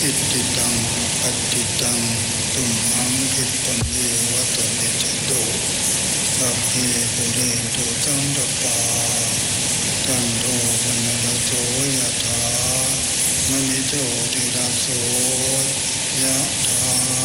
อิติตังปัตติตังตุมหังคิปะเมวะตะนิจโตสัพเพปุเรตุสังกปาตันโทปนะระโสยถามณิโชติระโสยะ